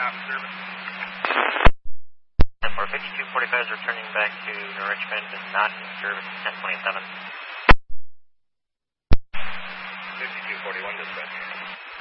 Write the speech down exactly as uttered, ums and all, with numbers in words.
Not in service. For fifty-two forty-five is returning back to New Richmond and not in service at ten twenty-seven. fifty-two forty-one dispatch.